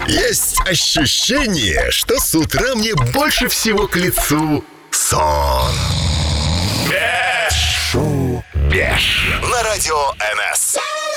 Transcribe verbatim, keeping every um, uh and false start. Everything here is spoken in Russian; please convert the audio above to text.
Есть ощущение, что с утра мне больше всего к лицу сон. Шоу «Беш» на радио эн эс.